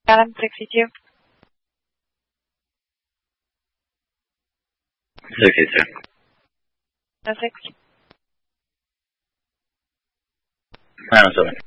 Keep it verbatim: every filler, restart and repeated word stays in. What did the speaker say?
Alan sixty-two. Okay, sir. No six. nine oh seven.